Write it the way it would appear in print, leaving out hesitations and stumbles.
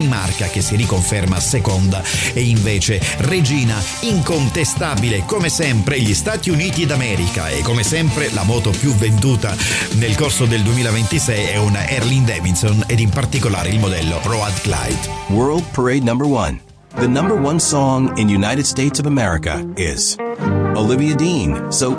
Danimarca che si riconferma seconda e invece regina incontestabile come sempre gli Stati Uniti d'America, e come sempre la moto più venduta nel corso del 2026 è una Harley Davidson ed in particolare il modello Road Glide. World Parade number 1. The number 1 song in United States of America is Olivia Dean, So